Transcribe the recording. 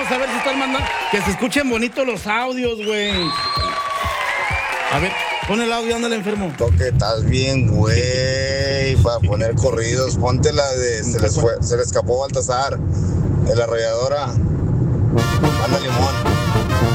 Vamos a ver si están mandando. Que se escuchen bonitos los audios, güey. A ver, pon el audio, ándale, enfermo. Toque, estás bien, güey. Para poner corridos, ponte la de se le escapó Baltasar, de la arrolladora. Manda limón.